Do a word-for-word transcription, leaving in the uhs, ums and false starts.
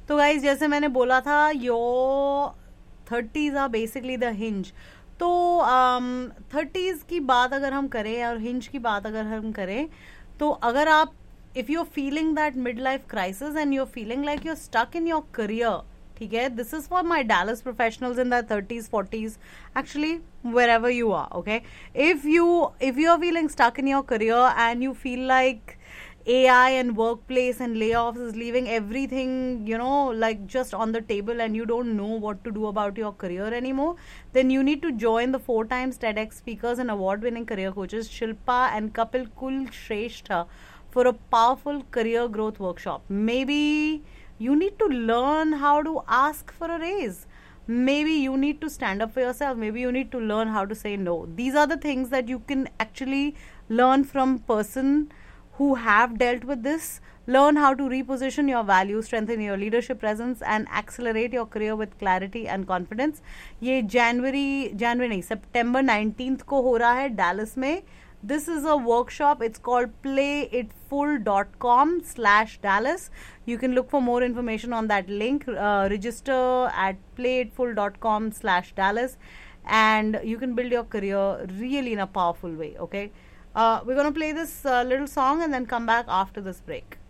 तो गाइज जैसे मैंने बोला था, your thirties are basically the hinge. तो थर्टीज की बात अगर हम करें और हिंज की बात अगर हम करें, तो अगर आप if you're feeling that midlife crisis and you're feeling like you're stuck in your career, ठीक है, this is for my Dallas professionals in their thirties, forties, actually wherever you are, okay. If you if you are feeling stuck in your career and you feel like A I and workplace and layoffs is leaving everything, you know, like just on the table and you don't know what to do about your career anymore, then you need to join the four times TEDx speakers and award-winning career coaches Shilpa and Kapil Kulshrestha for a powerful career growth workshop. Maybe you need to learn how to ask for a raise. Maybe you need to stand up for yourself. Maybe you need to learn how to say no. These are the things that you can actually learn from person who have dealt with this. Learn how to reposition your values, strengthen your leadership presence and accelerate your career with clarity and confidence. ये January January नहीं September nineteenth को हो रहा है Dallas में. This is a workshop. It's called playitfull dot com slash Dallas. You can look for more information on that link. Uh, register at playitfull dot com slash Dallas, and you can build your career really in a powerful way. Okay. Uh, we're going to play this uh, little song and then come back after this break.